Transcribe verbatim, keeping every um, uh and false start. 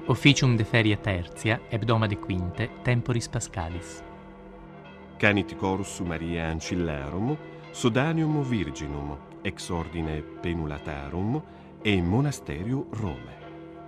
Officium de feria tertia, hebdoma de quinte, temporis pascalis. Canit corus Maria Ancillerum, Sodanium Virginum, ex ordine Penulatarum, e Monasterio Rome.